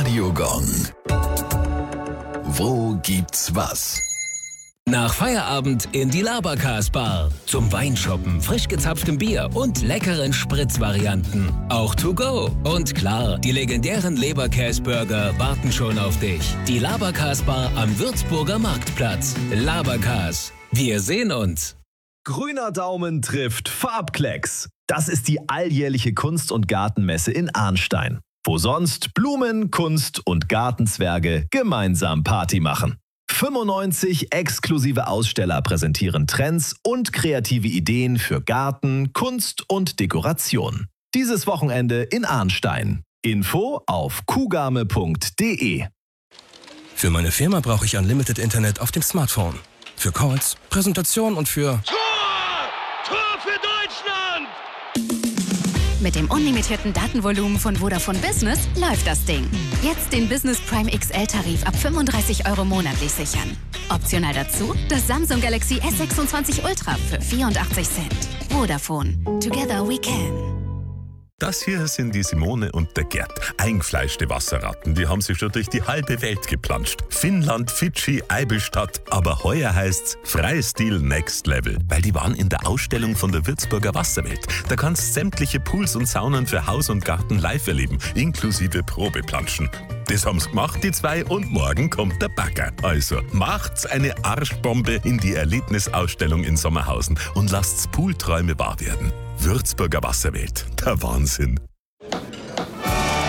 Radio Gong. Wo gibt's was? Nach Feierabend in die Labercast Bar. Zum Weinshoppen, frisch gezapftem Bier und leckeren Spritzvarianten. Auch to go. Und klar, die legendären Leberkäse-Burger warten schon auf dich. Die Labercast Bar am Würzburger Marktplatz. Labercast. Wir sehen uns. Grüner Daumen trifft Farbklecks. Das ist die alljährliche Kunst- und Gartenmesse in Arnstein, wo sonst Blumen, Kunst und Gartenzwerge gemeinsam Party machen. 95 exklusive Aussteller präsentieren Trends und kreative Ideen für Garten, Kunst und Dekoration. Dieses Wochenende in Arnstein. Info auf kugame.de. Für meine Firma brauche ich Unlimited Internet auf dem Smartphone. Für Calls, Präsentation und für... Tor für Deutschland! Mit dem unlimitierten Datenvolumen von Vodafone Business läuft das Ding. Jetzt den Business Prime XL-Tarif ab 35 € monatlich sichern. Optional dazu das Samsung Galaxy S26 Ultra für 84 Cent. Vodafone. Together we can. Das hier sind die Simone und der Gerd. Eingefleischte Wasserratten, die haben sich schon durch die halbe Welt geplanscht. Finnland, Fidschi, Eibenstadt. Aber heuer heißt's Freistil Next Level, weil die waren in der Ausstellung von der Würzburger Wasserwelt. Da kannst sämtliche Pools und Saunen für Haus und Garten live erleben, inklusive Probeplanschen. Das haben's gemacht, die zwei, und morgen kommt der Bagger. Also macht's eine Arschbombe in die Erlebnisausstellung in Sommerhausen und lasst's Poolträume wahr werden. Würzburger Wasserwelt, der Wahnsinn.